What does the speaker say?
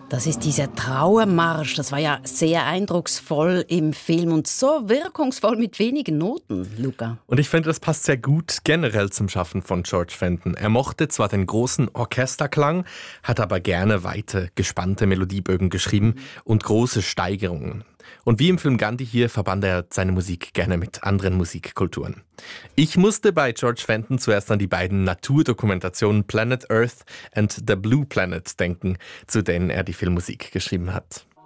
Das ist dieser Trauermarsch. Das war ja sehr eindrucksvoll im Film und so wirkungsvoll mit wenigen Noten, Luca. Und ich finde, das passt sehr gut generell zum Schaffen von George Fenton. Er mochte zwar den großen Orchesterklang, hat aber gerne weite, gespannte Melodiebögen geschrieben und große Steigerungen. Und wie im Film Gandhi hier verband er seine Musik gerne mit anderen Musikkulturen. Ich musste bei George Fenton zuerst an die beiden Naturdokumentationen Planet Earth and The Blue Planet denken, zu denen er die Filmmusik geschrieben hat.